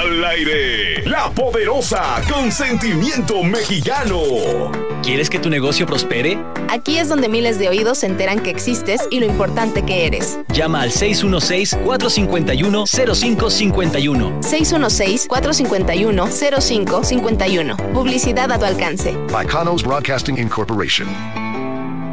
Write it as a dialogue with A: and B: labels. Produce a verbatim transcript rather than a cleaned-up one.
A: al aire. La Poderosa con sentimiento mexicano.
B: ¿Quieres que tu negocio prospere?
C: Aquí es donde miles de oídos se enteran que existes y lo importante que eres.
B: Llama al seis uno seis, cuatro cinco uno, cero cinco cinco uno.
C: seis uno seis, cuatro cinco uno, cero cinco cinco uno. Publicidad a tu alcance.
D: By Kanos Broadcasting Incorporation.